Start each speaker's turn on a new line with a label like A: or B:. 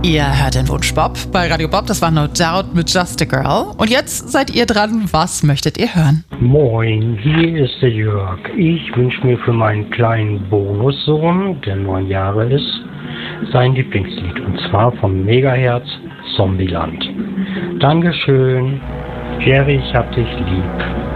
A: Ihr hört den Wunsch Bob bei Radio Bob, das war No Doubt mit Just a Girl. Und jetzt seid ihr dran, was möchtet ihr hören?
B: Moin, hier ist der Jörg. Ich wünsche mir für meinen kleinen Bonussohn, der 9 Jahre ist, sein Lieblingslied. Und zwar vom Megaherz Zombieland. Dankeschön. Jerry, ich hab dich lieb.